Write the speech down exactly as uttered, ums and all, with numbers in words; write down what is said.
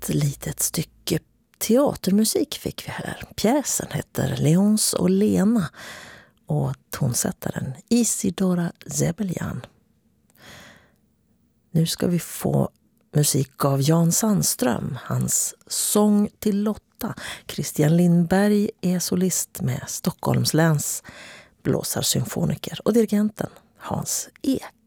litet stycke teatermusik fick vi här. Pjäsen heter Leons och Lena och tonsättaren Isidora Zebeljan. Nu ska vi få musik av Jan Sandström, hans Sång till Lotta. Christian Lindberg är solist med Stockholms läns blåsarsymfoniker och dirigenten Hans Ek.